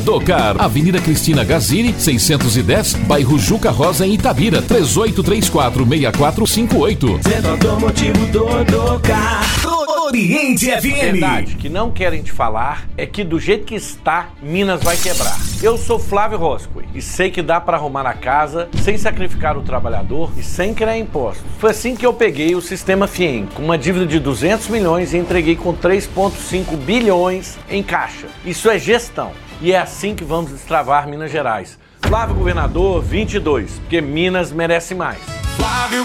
Todocar, Avenida Cristina Gazini, 610, bairro Juca Rosa, em Itabira, 3834-6458. Centro Automotivo Todocar. Oriente FM. Verdade que não querem te falar é que do jeito que está, Minas vai quebrar. Eu sou Flávio Roscoe e sei que dá para arrumar a casa sem sacrificar o trabalhador e sem criar impostos. Foi assim que eu peguei o Sistema FIEM, com uma dívida de 200 milhões e entreguei com 3,5 bilhões em caixa. Isso é gestão. E é assim que vamos destravar Minas Gerais. Flávio Governador 22, porque Minas merece mais. Flávio